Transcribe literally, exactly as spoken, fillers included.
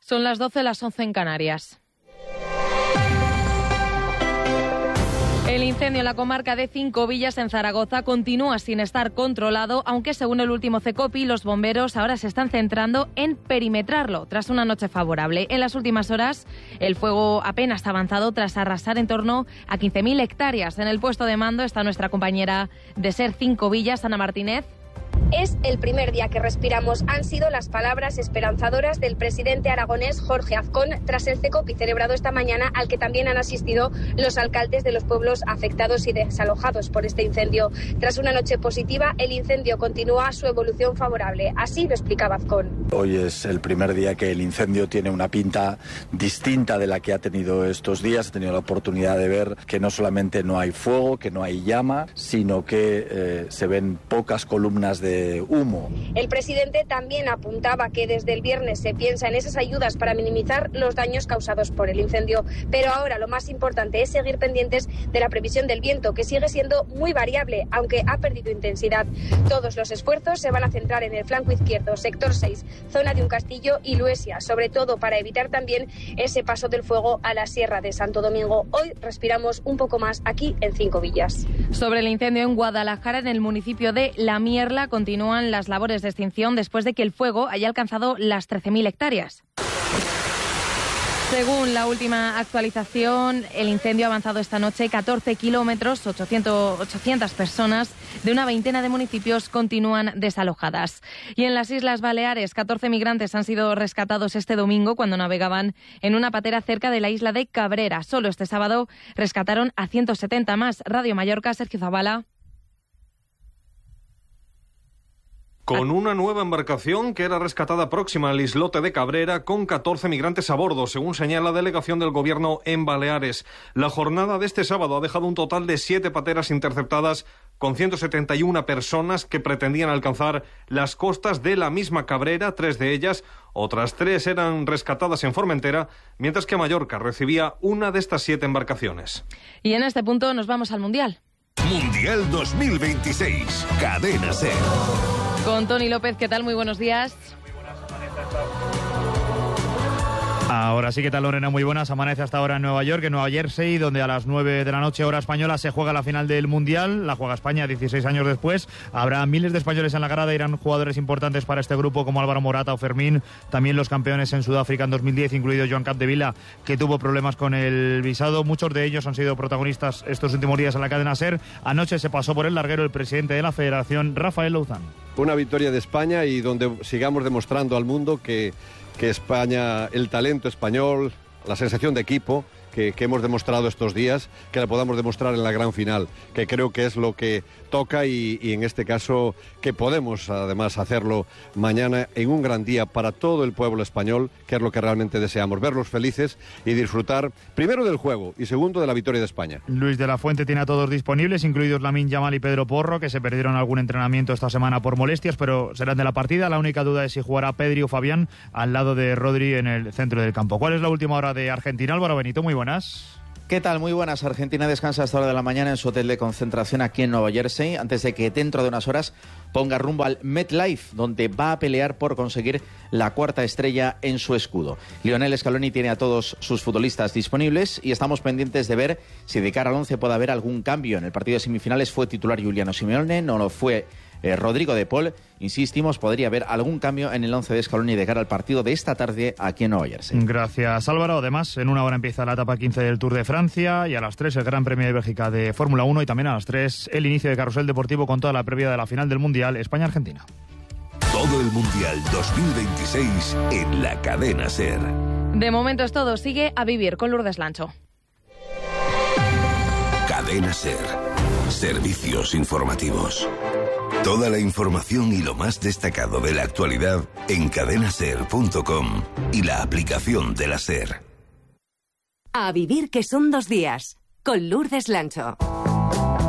Son las doce, las once en Canarias. El incendio en la comarca de Cinco Villas, en Zaragoza, continúa sin estar controlado, aunque según el último CECOPI, los bomberos ahora se están centrando en perimetrarlo tras una noche favorable. En las últimas horas, el fuego apenas ha avanzado tras arrasar en torno a quince mil hectáreas. En el puesto de mando está nuestra compañera de SER Cinco Villas, Ana Martínez. Es el primer día que respiramos. Han sido las palabras esperanzadoras del presidente aragonés Jorge Azcón tras el CECOPI celebrado esta mañana, al que también han asistido los alcaldes de los pueblos afectados y desalojados por este incendio. Tras una noche positiva, el incendio continúa su evolución favorable. Así lo explicaba Azcón. Hoy es el primer día que el incendio tiene una pinta distinta de la que ha tenido estos días. He tenido la oportunidad de ver que no solamente no hay fuego, que no hay llama, sino que eh, se ven pocas columnas de humo. El presidente también apuntaba que desde el viernes se piensa en esas ayudas para minimizar los daños causados por el incendio, pero ahora lo más importante es seguir pendientes de la previsión del viento, que sigue siendo muy variable, aunque ha perdido intensidad. Todos los esfuerzos se van a centrar en el flanco izquierdo, sector seis, zona de Un Castillo y Luesia, sobre todo para evitar también ese paso del fuego a la Sierra de Santo Domingo. Hoy respiramos un poco más aquí en Cinco Villas. Sobre el incendio en Guadalajara, en el municipio de La Mierla, continúan las labores de extinción después de que el fuego haya alcanzado las trece mil hectáreas. Según la última actualización, el incendio ha avanzado esta noche catorce kilómetros, ochocientas personas de una veintena de municipios continúan desalojadas. Y en las Islas Baleares, catorce migrantes han sido rescatados este domingo cuando navegaban en una patera cerca de la isla de Cabrera. Solo este sábado rescataron a ciento setenta más. Radio Mallorca, Sergio Zabala. Con una nueva embarcación que era rescatada próxima al islote de Cabrera con catorce migrantes a bordo, según señala la delegación del Gobierno en Baleares. La jornada de este sábado ha dejado un total de siete pateras interceptadas con ciento setenta y una personas que pretendían alcanzar las costas de la misma Cabrera, tres de ellas. Otras tres eran rescatadas en Formentera, mientras que Mallorca recibía una de estas siete embarcaciones. Y en este punto nos vamos al Mundial. Mundial dos mil veintiséis, Cadena SER. Con Tony López, ¿qué tal? Muy buenos días. Ahora sí, ¿qué tal, Lorena? Muy buenas. Amanece hasta ahora en Nueva York, en Nueva Jersey, donde a las nueve de la noche, hora española, se juega la final del Mundial. La juega España dieciséis años después. Habrá miles de españoles en la grada, irán jugadores importantes para este grupo como Álvaro Morata o Fermín. También los campeones en Sudáfrica en dos mil diez, incluido Joan Capdevila, que tuvo problemas con el visado. Muchos de ellos han sido protagonistas estos últimos días en la cadena SER. Anoche se pasó por el larguero el presidente de la Federación, Rafael Louzán. Una victoria de España y donde sigamos demostrando al mundo que que España, el talento español, la sensación de equipo que, que hemos demostrado estos días, que la podamos demostrar en la gran final, que creo que es lo que toca y, y en este caso que podemos además hacerlo mañana en un gran día para todo el pueblo español, que es lo que realmente deseamos, verlos felices y disfrutar primero del juego y segundo de la victoria de España. Luis de la Fuente tiene a todos disponibles, incluidos Lamine Yamal y Pedro Porro, que se perdieron algún entrenamiento esta semana por molestias, pero serán de la partida. La única duda es si jugará Pedri o Fabián al lado de Rodri en el centro del campo. ¿Cuál es la última hora de Argentina? Álvaro Benito, muy buenas. ¿Qué tal? Muy buenas. Argentina descansa hasta hora de la mañana en su hotel de concentración aquí en Nueva Jersey, antes de que dentro de unas horas ponga rumbo al MetLife, donde va a pelear por conseguir la cuarta estrella en su escudo. Lionel Scaloni tiene a todos sus futbolistas disponibles y estamos pendientes de ver si de cara al once puede haber algún cambio. En el partido de semifinales fue titular Giuliano Simeone, no lo fue eh, Rodrigo de Paul. Insistimos, podría haber algún cambio en el once de Scaloni de cara al partido de esta tarde aquí en Nueva Jersey. Gracias, Álvaro. Además, en una hora empieza la etapa quince del Tour de Francia y a las tres el Gran Premio de Bélgica de Fórmula uno y también a las tres el inicio de Carrusel Deportivo con toda la previa de la final del Mundial España-Argentina. Todo el Mundial dos mil veintiséis en la cadena SER. De momento es todo. Sigue a vivir con Lourdes Lancho. Cadena SER. Servicios informativos. Toda la información y lo más destacado de la actualidad en cadena ser punto com y la aplicación de la SER. A vivir, que son dos días, con Lourdes Lancho.